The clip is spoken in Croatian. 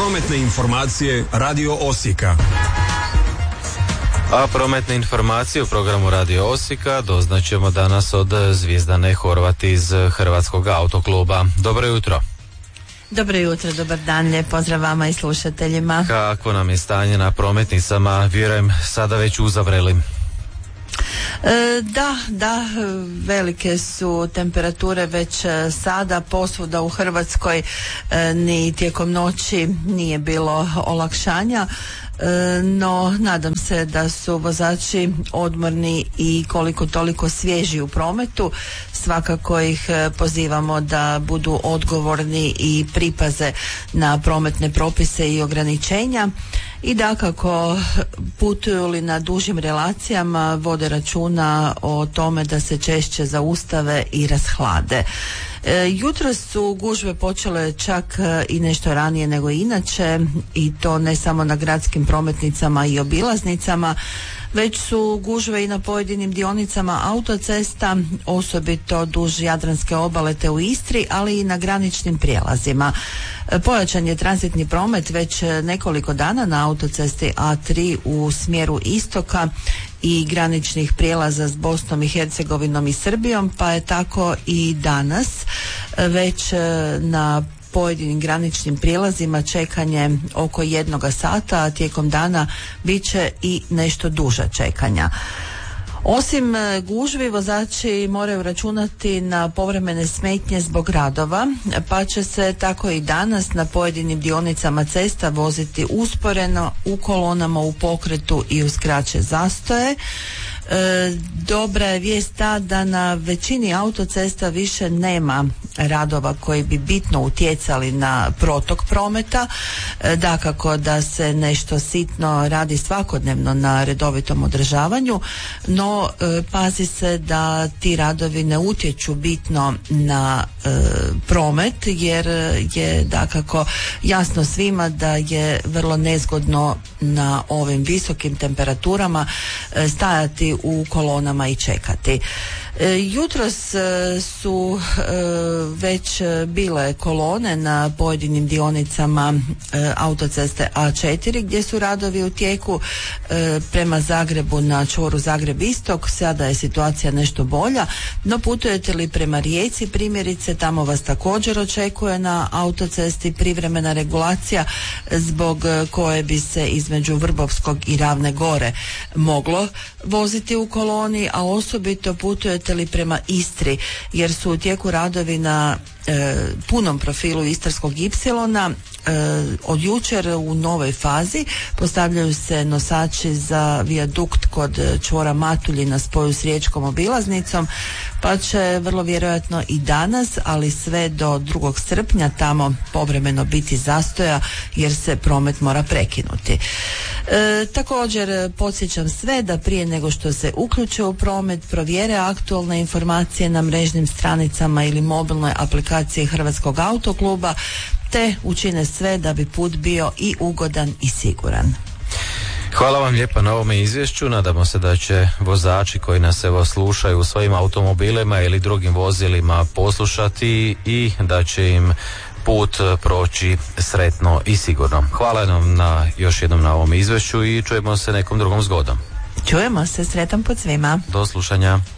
Prometne informacije Radio Osijeka. A prometne informacije u programu Radio Osijeka doznaćemo danas od Zvijezdane Horvat iz Hrvatskog autokluba. Dobro jutro. Dobro jutro, dobar dan, lijep pozdrav vama i slušateljima. Kako nam je stanje na prometnicama, vjerujem sada već uzavreli? Da, velike su temperature već sada posvuda u Hrvatskoj, ni tijekom noći nije bilo olakšanja. No, nadam se da su vozači odmorni i koliko toliko svježi u prometu. Svakako ih pozivamo da budu odgovorni i pripaze na prometne propise i ograničenja i dakako putuju li na dužim relacijama vode računa o tome da se češće zaustave i rashlade. Jutro su gužve počele čak i nešto ranije nego inače i to ne samo na gradskim prometnicama i obilaznicama, već su gužve i na pojedinim dionicama autocesta, osobito duž Jadranske obale te u Istri, ali i na graničnim prijelazima. Pojačan je tranzitni promet već nekoliko dana na autocesti A3 u smjeru istoka i graničnih prijelaza s Bosnom i Hercegovinom i Srbijom, pa je tako i danas već na pojedinim graničnim prijelazima čekanje oko 1 sata, a tijekom dana bit će i nešto duža čekanja. Osim gužvi, vozači moraju računati na povremene smetnje zbog radova, pa će se tako i danas na pojedinim dionicama cesta voziti usporeno u kolonama u pokretu i uz kraće zastoje. Dobra je vijest ta da na većini autocesta više nema radova koji bi bitno utjecali na protok prometa. Dakako da se nešto sitno radi svakodnevno na redovitom održavanju, no pazi se da ti radovi ne utječu bitno na promet, jer je dakako jasno svima da je vrlo nezgodno na ovim visokim temperaturama stajati u kolonama i čekati. Jutros su već bile kolone na pojedinim dionicama autoceste A4 gdje su radovi u tijeku prema Zagrebu na čvoru Zagreb Istok. Sada je situacija nešto bolja, no putujete li prema Rijeci primjerice, tamo vas također očekuje na autocesti privremena regulacija zbog koje bi se između Vrbovskog i Ravne Gore moglo voziti u koloni, a osobito putujete li prema Istri jer su u tijeku radovi na punom profilu Istarskog ipsilona. Od jučer u novoj fazi postavljaju se nosači za vijadukt kod čvora Matulji na spoju s riječkom obilaznicom, pa će vrlo vjerojatno i danas, ali sve do 2. srpnja tamo povremeno biti zastoja jer se promet mora prekinuti. Također podsjećam sve da prije nego što se uključe u promet provjere aktualne informacije na mrežnim stranicama ili mobilnoj aplikaciji Hrvatskog autokluba te učine sve da bi put bio i ugodan i siguran. Hvala vam lijepa na ovome izvješću. Nadamo se da će vozači koji nas evo slušaju u svojim automobilima ili drugim vozilima poslušati i da će im put proći sretno i sigurno. Hvala nam još jednom na ovom izvješću i čujemo se nekom drugom zgodom. Čujemo se, sretan put svima. Do slušanja.